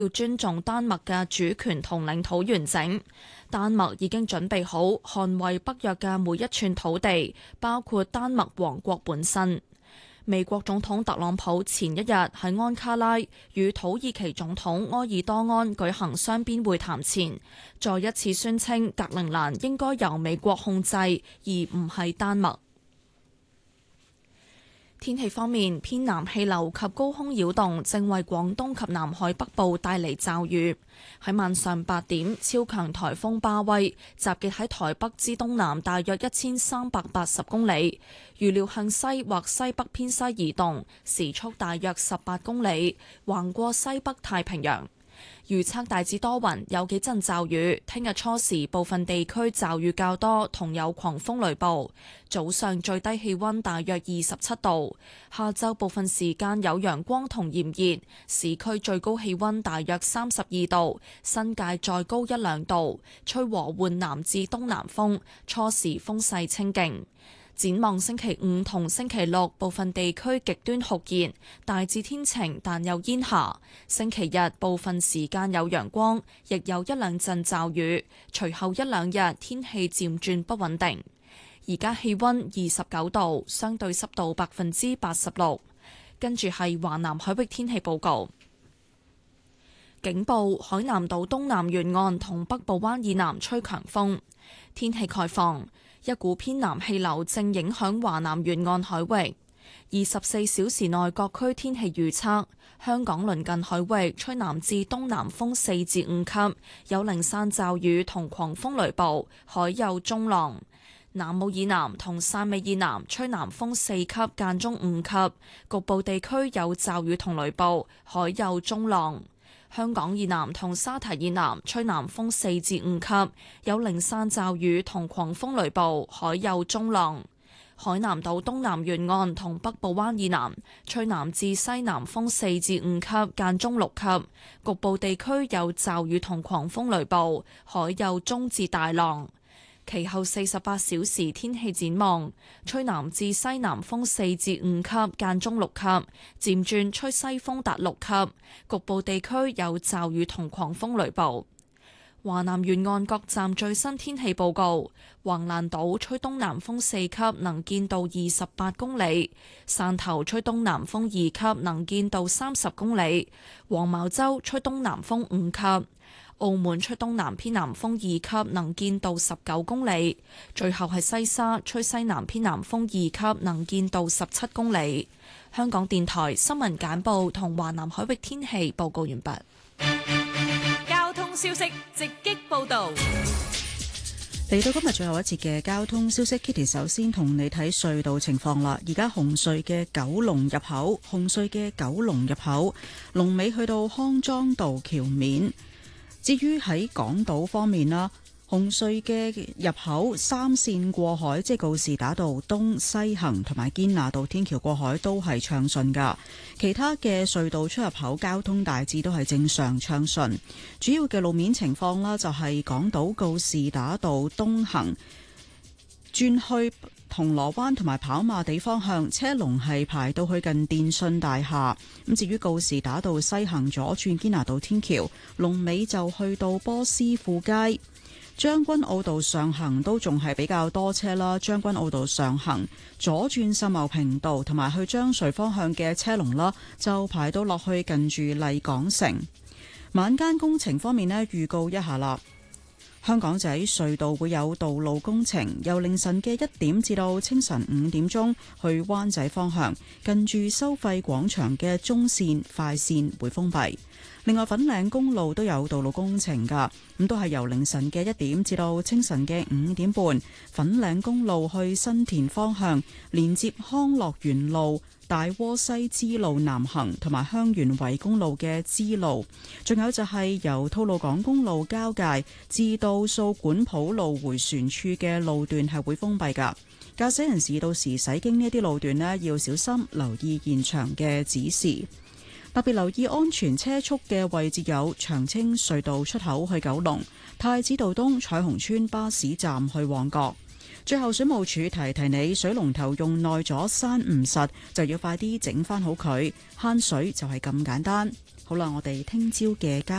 要尊重丹麥嘅主權同領土完整。丹麥已經準備好捍衛北約嘅每一寸土地，包括丹麥王國本身。美國總統特朗普前一日喺安卡拉與土耳其總統埃爾多安舉行雙邊會談前，再一次宣稱格陵蘭應該由美國控制，而唔係丹麥。天氣方面，偏南氣流及高空擾動正為廣東及南海北部帶嚟驟雨。喺晚上8點，超強颱風巴威集結喺台北之東南大約1380公里，預料向西或西北偏西移動，時速大約18公里，橫過西北太平洋。預測大致多雲，有幾陣驟雨。聽日初時部分地區驟雨較多，同有狂風雷暴。早上最低氣溫大約27度，下晝部分時間有陽光同炎熱，市區最高氣溫大約32度，新界再高1-2度，吹和緩南至東南風，初時風勢清勁。展望星期五同星期六，部分地區極端酷熱，大致天晴但有煙霞。星期日部分時間有陽光，亦有1-2陣驟雨。隨後1-2日天氣漸轉不穩定。而家氣溫29度，相對濕度86%。跟住係華南海域天氣報告。警報：海南島東南沿岸同北部灣以南吹強風。天氣概況。一股偏南氣流正影響華南沿岸海域。24小時內各區天氣預測：香港鄰近海域吹南至東南風4至5級，有零散驟雨同狂風雷暴，海有中浪。南澳以南同汕尾以南吹南風4級間中5級，局部地區有驟雨同雷暴，海有中浪。香港以南同沙堤以南吹南風4至5級，有零散驟雨同狂風雷暴，海有中浪。海南島東南沿岸同北部灣以南吹南至西南風4至5級，間中6級，局部地區有驟雨同狂風雷暴，海有中至大浪。其後48小時天氣展望：吹南至西南風4至5級，間中6級，漸轉吹西風達6級，局部地區有驟雨同狂風雷暴。華南沿岸各站最新天氣報告：橫瀾島吹東南風4級，能見度28公里；汕頭吹東南風2級，能見度30公里；黃茅洲吹東南風5級。澳門吹東南偏南風2級，能見度19公里；最後係西沙吹西南偏南風2級，能見度17公里。香港電台新聞簡報同華南海域天氣報告完畢。 交通消息直擊報導。 嚟到今日最後一節嘅交通消息 ，Kitty 首先同你睇隧道情況啦。而家紅隧嘅九龍入口，龍尾去到康莊道橋面。至於喺港島方面啦，紅隧嘅入口3線過海，即係告士打道東西行同埋堅拿道天橋過海都係暢順噶。其他嘅隧道出入口交通大致都係正常暢順。主要嘅路面情況啦，就係港島告士打道東行轉去銅鑼灣同埋跑馬地方向，車龍係排到去近電訊大廈。咁至於告士打道西行左轉堅拿道天橋，龍尾就去到波斯富街。將軍澳道上行都仲係比較多車啦。將軍澳道上行左轉秀茂坪道同埋去將穗方向嘅車龍啦，就排到落去近住麗港城。晚間工程方面呢，預告一下啦。香港仔隧道會有道路工程，由凌晨嘅1點至到清晨5點鐘，去灣仔方向近住收費廣場嘅中線快線會封閉。另外粉嶺公路都有道路工程噶，咁都係由凌晨嘅1點至到清晨嘅5點半，粉嶺公路去新田方向連接康樂園路、大窩西支路南行同埋香園圍公路嘅支路，仲有就係由吐露港公路交界至到掃管埔路迴旋處嘅路段係會封閉噶。駕駛人士到時駛經呢啲路段呢，要小心留意現場嘅指示。特別留意安全車速嘅位置有長青隧道出口去九龍、太子道東彩虹村巴士站去旺角。 最後水務署提提你，水龍頭用耐咗閂唔實，就要快啲整翻好佢，慳水就係咁簡單。好啦，我哋聽朝嘅交